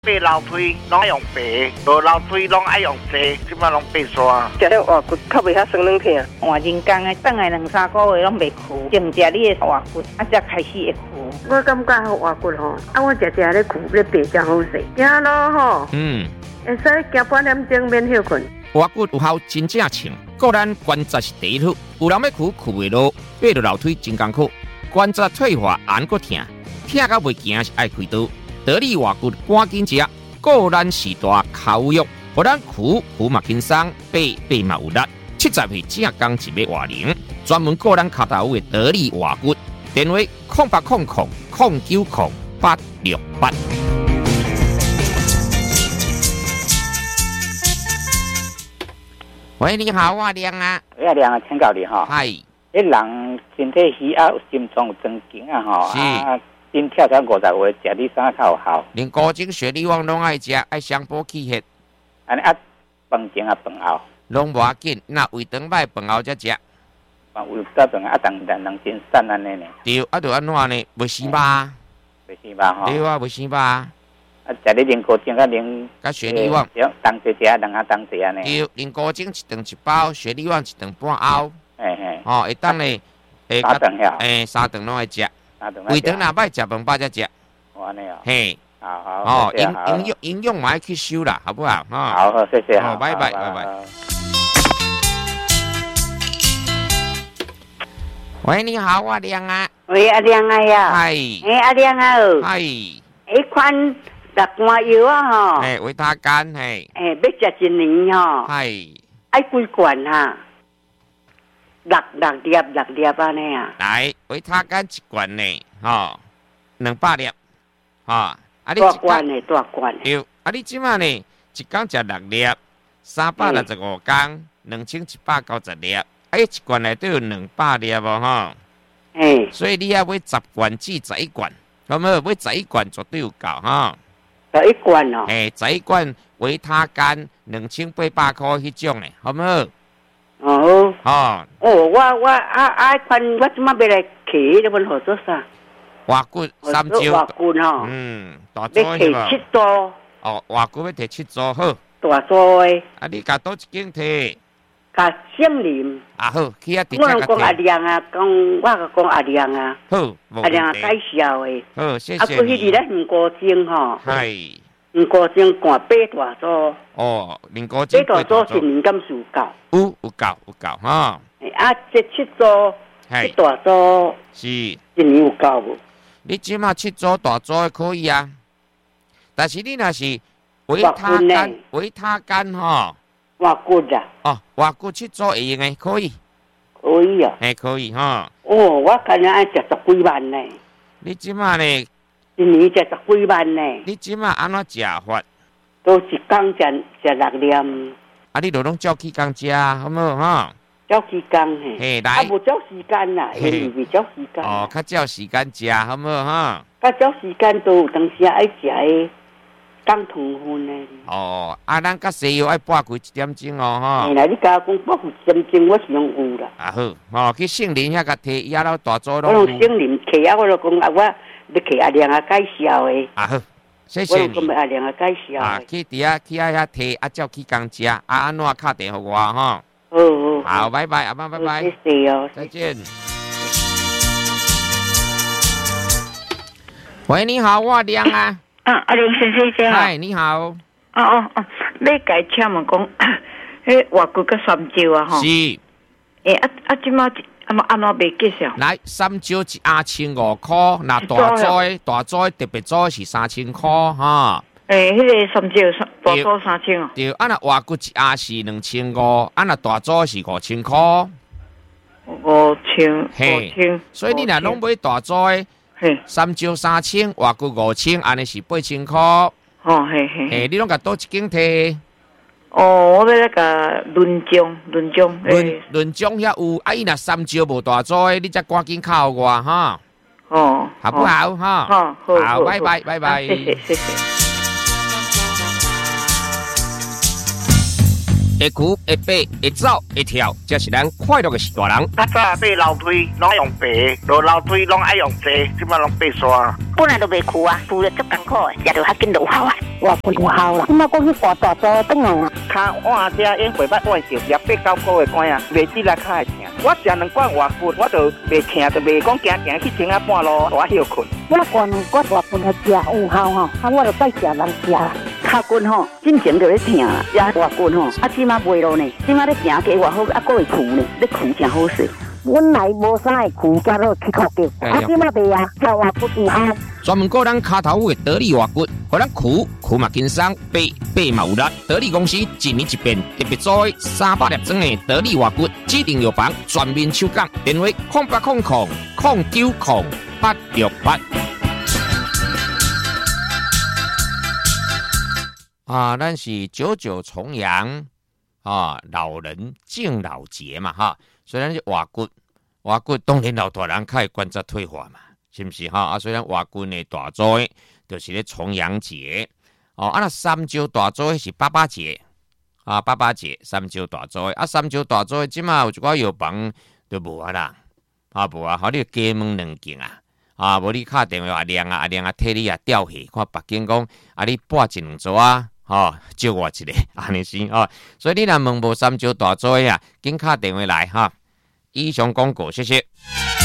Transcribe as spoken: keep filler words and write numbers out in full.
白楼梯拢爱用白，无楼梯拢爱用细，即摆拢白刷。 食了活骨较袂遐酸软疼。 换人工的，等来两三个月拢袂枯，净食你的活骨，啊才开始会枯。 我感觉好活骨吼，啊我食食咧枯咧白真好势。行路吼， 嗯， 会使行半点钟免休困。 活骨有效真正强，个咱关节是第一好，有人要枯枯袂落，爬落楼梯真艰苦，关节退化按个疼，疼到袂行是爱开刀。得力活骨赶紧食，个咱时大口肉，互咱苦苦嘛轻松，爬爬嘛有力。七十岁正刚一尾活龄，专门个咱脚头的得力活骨，电话空八空空空九空八六八。喂，你好，我亮啊。 喂，阿亮啊，请教你哈。 嗨。 迄人身体虚啊，心脏有增强啊吼。 是。 啊，心跳才五十岁，食你啥较有效？ 连高精血力旺拢爱食，爱上补气血。 安尼啊，饭前啊，饭后。 拢无要紧，那胃肠歹饭后才食。 啊，胃肠饭啊，当然能真瘦安尼呢。 对，啊，就安怎呢？袂生肉。 袂生肉吼。 对啊，袂生肉。啊， 食你零高精啊零。 甲血力旺。 对，当一食，两下当一安尼。 对，零高精一顿一包，血力旺一顿半包。 嘿嘿。 哦，会当呢， 诶，三顿遐。 诶，三顿拢爱食。 三顿。 胃肠若歹食饭饱才食。 哦，安尼哦。 嘿。 好好。 哦，营营养营养嘛要去收啦，好不好？ 好好，谢谢。 好，拜拜，拜拜。喂，你好，阿亮啊。 喂，阿亮啊呀。 嗨。 诶，阿亮啊。 嗨。 迄款六罐药啊吼。 诶，维他干嘿。 诶，要食一年吼。 嗨。 爱几罐哈？六六粒六粒安尼啊。 来，维他干一罐呢，吼，两百粒，吼。啊， 大罐的大罐的。 对，啊，你即马呢，一工食六粒，三百六十五工，两千一百九十粒。哎，一罐内都有两百粒哦，哈。 哎， 所以你要买十罐至十一罐，好唔好？买十一罐绝对有够哈。 十一罐哦。 哎，十一罐维他干两千八百块迄种嘞，好唔好？ 哦。 哦。 哦，我我啊啊款我即马要来摕，你问好做啥？ 活骨三招。 活骨吼。 嗯，大组要摕七组。 哦，活骨要摕七组好。 大组的。 啊，你甲倒一斤摕？ 甲杏林啊好，去啊！ 我讲阿亮啊，讲我个讲阿亮啊， 好， 阿亮啊介绍的， 好，谢谢。 啊，过去伫咧五高精吼， 系五高精干八大组， 哦，五高精八大组一年敢是有够？ 有有够有够哈。 啊，这七组，七大组是一年有够无？ 你即马七组大组的可以啊，但是你若是维他干，维他干吼。 活骨啊！ 哦，活骨七组会用诶，可以。 可以啊。 诶，可以哈。 哦，我今日爱食十几万呢。 你即马呢？ 一年食十几万呢。 你即马安怎食法？ 都一工食食六粒。 啊，你就拢照起工食，好唔好哈？ 照起工嘿。 嘿，来。 啊，无照时间啦，因为未照时间。 哦，较照时间食，好唔好哈？ 较照时间都有当时爱食诶。当糖分呢？ 哦，啊，咱甲西药爱拨开一点钟哦，哈。 哎，来你甲我讲拨开一点钟，我是用有啦。 啊好，哦，去杏林遐甲摕伊阿老大组拢。我用杏林摕啊，我就讲啊，我要摕阿亮啊介绍的。 啊好，谢谢你。 我讲阿亮啊介绍。 啊，去伫遐去遐遐摕，啊照去工食，啊安怎敲电互我哈？ 好好。 好，拜拜，阿妈拜拜。 谢谢哦。 再见。喂，你好，我亮啊。 啊，阿玲先生姐。 嗨，你好。 哦哦哦，要改请问讲，迄活骨甲三招啊吼。 是。 诶啊啊，即马安怎安怎袂介绍？ 来，三招一鸭千五块，那大组大组特别组是三千块哈。 诶，迄个三招三大组三千哦。 对，啊那活骨一鸭是两千五，啊那大组是五千块。 五千，五千。 所以你若拢买大组的。三招三千，活骨五千，安尼是八千块。 哦，嘿嘿。 诶，你拢甲倒一斤摕？ 哦，我要那个轮奖，轮奖。 轮轮奖遐有，啊伊若三招无大组的，你则赶紧敲我哈。 哦， 好不好哈？ 好，好， 好，拜拜，拜拜。 谢谢，谢谢。 会哭、会爬、会走、会跳，这是咱快乐的是大人。 较早爬楼梯拢用爬，落楼梯拢爱用坐，即摆拢爬山。 本来都袂哭啊，哭了足艰苦的，也着较紧落效啊。 我不落效啦，即摆讲去大大做转来啊。 骹换只用袂捌换着，也八九个月关啊，袂止来骹会疼。我食两罐外骨，我就袂疼，就袂讲行行去停啊半路，我休困。 我灌我外骨来食有效吼，啊我就再食人食。 脚骨吼，进前就咧疼，也外骨吼，啊即马袂咯呢，即马咧行加偌好，啊佫会哭呢，咧哭真好势。 阮来无啥会哭，加落去哭着，啊即马袂啊，叫外骨有效。 专门顾咱骹头的得力外骨，互咱哭哭嘛轻松，爬爬嘛有力。得力公司一年一变，特别做的三百粒装的得力外骨，指定药房全面抽奖，电话空八空空空九空八六八。啊，咱是九九重阳啊，老人敬老节嘛哈。虽然是外骨，外骨当然老大人较会关节退化嘛。是不是哈？啊，虽然外骨的大周的，就是咧重阳节哦。啊，那三九大周的是八八节啊，八八节三九大周的啊，三九大周的即马有一寡药房都无啊啦，啊无啊，好你加问两件啊，啊无你敲电话阿亮啊，阿亮啊替你啊调戏，看别间讲啊你拨一两组啊，吼招我一个安尼先哦。所以你若问无三九大周的啊，紧敲电话来哈。以上广告，谢谢。